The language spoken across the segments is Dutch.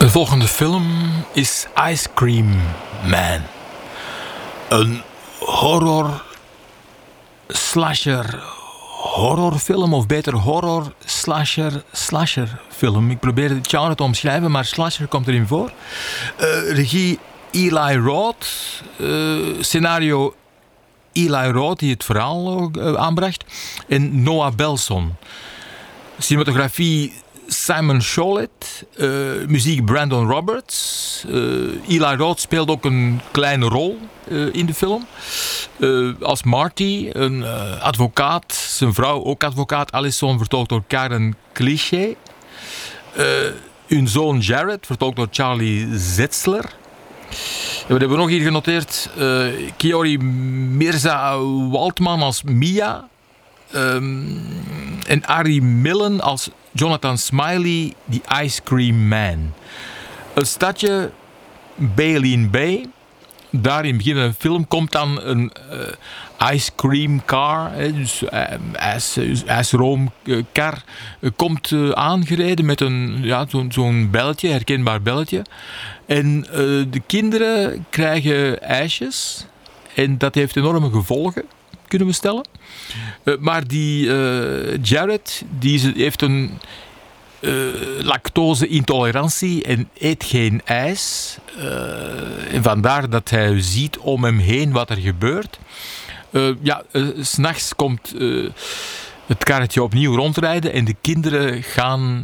De volgende film is Ice Cream Man. Een horrorfilm, of beter horror-slasher-slasherfilm. Ik probeer het genre te omschrijven, maar slasher komt erin voor. Regie Eli Roth. Scenario Eli Roth, die het verhaal aanbracht. En Noah Belson. Cinematografie Simon Cholet, muziek Brandon Roberts. Eli Roth speelt ook een kleine rol in de film. Als Marty, een advocaat. Zijn vrouw, ook advocaat. Allison, vertolkt door Karen Cliché. Hun zoon Jared, vertolkt door Charlie Zetzler. En wat hebben we nog hier genoteerd? Kiori Mirza-Waldman als Mia. En Ari Millen als Jonathan Smiley, die Ice Cream Man. Een stadje, Baleen Bay. Daar in het begin van de film komt dan een ice cream car, dus ijsroomkar, komt aangereden met zo'n belletje, herkenbaar belletje. En de kinderen krijgen ijsjes en dat heeft enorme gevolgen, kunnen we stellen. Maar die Jared, die heeft een lactose-intolerantie en eet geen ijs. En vandaar dat hij ziet om hem heen wat er gebeurt. 'S'nachts komt het karretje opnieuw rondrijden en de kinderen gaan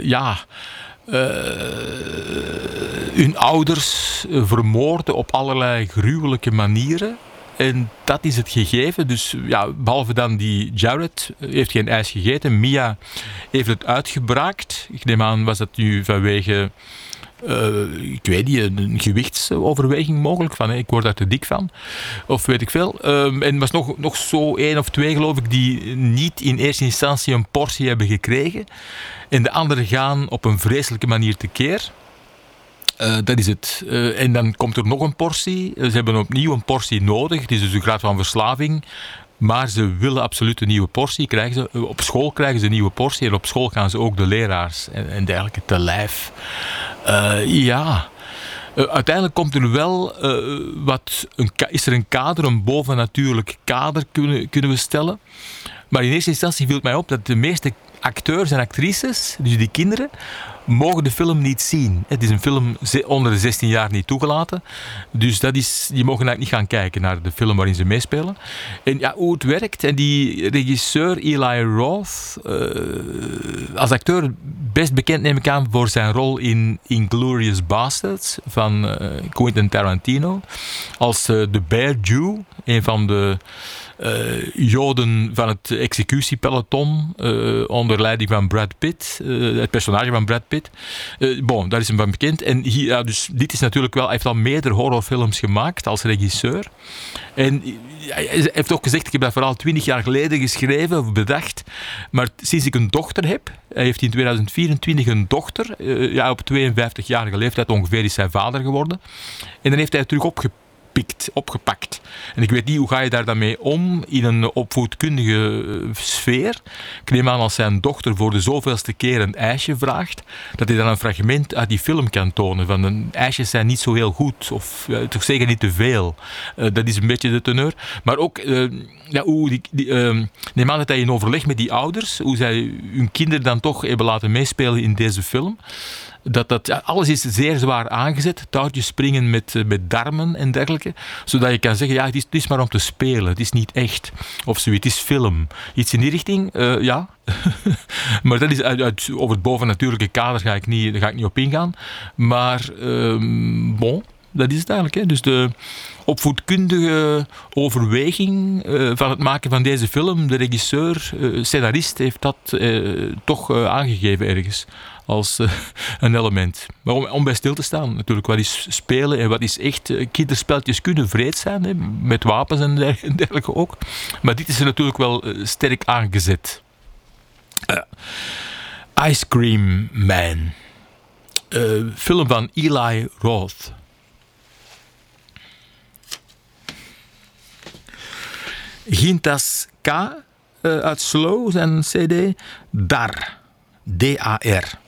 hun ouders vermoorden op allerlei gruwelijke manieren. En dat is het gegeven. Dus ja, behalve dan die Jared heeft geen ijs gegeten. Mia heeft het uitgebraakt. Ik neem aan, was dat nu vanwege ik weet niet, een gewichtsoverweging mogelijk. Van, ik word daar te dik van. Of weet ik veel. En er was nog zo 1 of 2, geloof ik, die niet in eerste instantie een portie hebben gekregen. En de anderen gaan op een vreselijke manier tekeer. Dat is het. En dan komt er nog een portie. Ze hebben opnieuw een portie nodig. Het is dus een graad van verslaving. Maar ze willen absoluut een nieuwe portie. Op school krijgen ze een nieuwe portie. En op school gaan ze ook de leraars en dergelijke te lijf. Uiteindelijk komt er wel is er een kader, een bovennatuurlijk kader kunnen we stellen. Maar in eerste instantie viel het mij op dat de meeste acteurs en actrices, dus die kinderen, mogen de film niet zien. Het is een film onder de 16 jaar niet toegelaten. Dus die mogen eigenlijk niet gaan kijken naar de film waarin ze meespelen. En ja, hoe het werkt. En die regisseur Eli Roth, als acteur best bekend, neem ik aan, voor zijn rol in Inglourious Basterds van Quentin Tarantino. Als de Bear Jew, een van de Joden van het executiepeloton onder leiding van Brad Pitt, het personage van Brad Pitt. Daar is hem van bekend. En dus dit is natuurlijk wel, hij heeft al meerdere horrorfilms gemaakt als regisseur. En hij heeft ook gezegd, ik heb dat verhaal 20 jaar geleden geschreven of bedacht, maar sinds ik een dochter heb, hij heeft in 2024 een dochter, op 52-jarige leeftijd ongeveer is hij vader geworden. En dan heeft hij het terug opgepakt. En ik weet niet, hoe ga je daar dan mee om in een opvoedkundige sfeer? Ik neem aan, als zijn dochter voor de zoveelste keer een ijsje vraagt, dat hij dan een fragment uit die film kan tonen. Van de ijsjes zijn niet zo heel goed, of toch zeker niet te veel. Dat is een beetje de teneur. Maar ook, neem aan dat hij in overleg met die ouders, hoe zij hun kinderen dan toch hebben laten meespelen in deze film. Alles is zeer zwaar aangezet. Touwtjes springen met darmen en dergelijke. Zodat je kan zeggen, het is maar om te spelen. Het is niet echt. Of zoiets, het is film. Iets in die richting, ja. Maar dat is over het bovennatuurlijke kader ga ik niet op ingaan. Maar, dat is het eigenlijk. Hè. Dus de opvoedkundige overweging van het maken van deze film, de regisseur, scenarist, heeft dat toch aangegeven ergens. Als een element. Maar om bij stil te staan, natuurlijk, wat is spelen en wat is echt. Kinderspeltjes kunnen wreed zijn, hè, met wapens en dergelijke ook. Maar dit is er natuurlijk wel sterk aangezet. Ice Cream Man. Film van Eli Roth. Gintas K. Uit Slow, zijn CD. Dar. D-A-R.